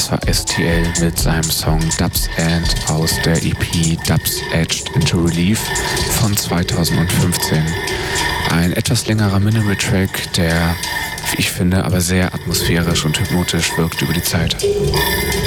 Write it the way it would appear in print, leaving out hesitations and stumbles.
Das war STL mit seinem Song Dubs End aus der EP Dubs Edged into Relief von 2015. Ein etwas längerer Minimal-Track, der, wie ich finde, aber sehr atmosphärisch und hypnotisch wirkt über die Zeit.